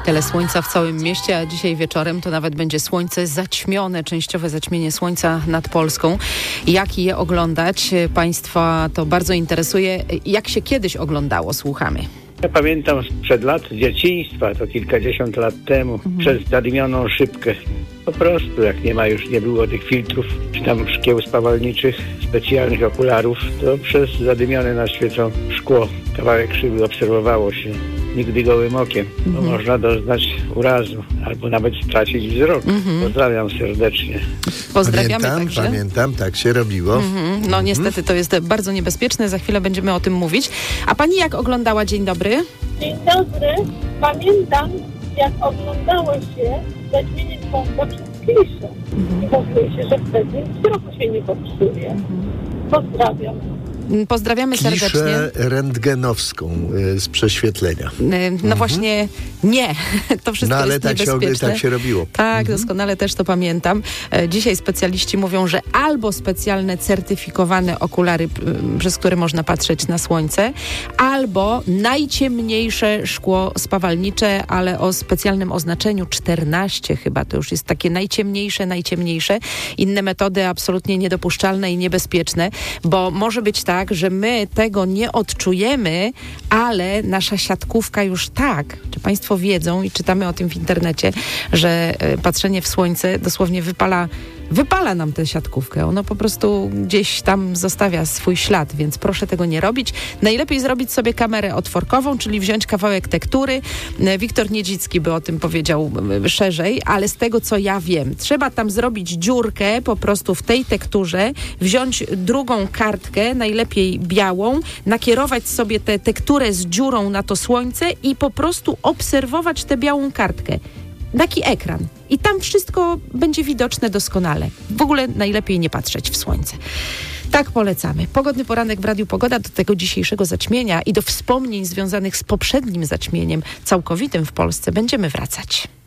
Tyle słońca w całym mieście, a dzisiaj wieczorem to nawet będzie słońce zaćmione, częściowe zaćmienie słońca nad Polską. Jak je oglądać? Państwa to bardzo interesuje. Jak się kiedyś oglądało? Słuchamy. Ja pamiętam sprzed lat dzieciństwa, to kilkadziesiąt lat temu, przez zadymioną szybkę. Po prostu, jak nie było tych filtrów, czy tam szkieł spawalniczych, specjalnych okularów, to przez zadymione na świecą szkło kawałek szyby obserwowało się. Nigdy gołym okiem, bo można doznać urazu albo nawet stracić wzrok. Pozdrawiam serdecznie. Pozdrawiamy także. Pamiętam, tak się robiło. No niestety to jest bardzo niebezpieczne, za chwilę będziemy o tym mówić. A pani jak oglądała? Dzień dobry. Dzień dobry. Pamiętam, jak oglądało się zaćmienie słońca przez kliszę. I mówiło się, że wtedy wzroku się nie popsuje. Pozdrawiam. Pozdrawiamy serdecznie. Kliszę rentgenowską z prześwietlenia. No właśnie nie. To wszystko jest niebezpieczne. Tak się robiło. Tak, doskonale też to pamiętam. Dzisiaj specjaliści mówią, że albo specjalne certyfikowane okulary, przez które można patrzeć na słońce, albo najciemniejsze szkło spawalnicze, ale o specjalnym oznaczeniu 14 chyba. To już jest takie najciemniejsze. Inne metody absolutnie niedopuszczalne i niebezpieczne, bo może być tak, że my tego nie odczujemy, ale nasza siatkówka już tak. Czy państwo wiedzą i czytamy o tym w internecie, że patrzenie w słońce dosłownie wypala nam tę siatkówkę. Ono po prostu gdzieś tam zostawia swój ślad, więc proszę tego nie robić. Najlepiej zrobić sobie kamerę otworkową, czyli wziąć kawałek tektury. Wiktor Niedzicki by o tym powiedział szerzej, ale z tego, co ja wiem, trzeba tam zrobić dziurkę po prostu w tej tekturze, wziąć drugą kartkę, najlepiej białą, nakierować sobie tę tekturę z dziurą na to słońce i po prostu obserwować tę białą kartkę. Taki ekran. I tam wszystko będzie widoczne doskonale. W ogóle najlepiej nie patrzeć w słońce. Tak polecamy. Pogodny poranek w Radiu Pogoda do tego dzisiejszego zaćmienia i do wspomnień związanych z poprzednim zaćmieniem całkowitym w Polsce będziemy wracać.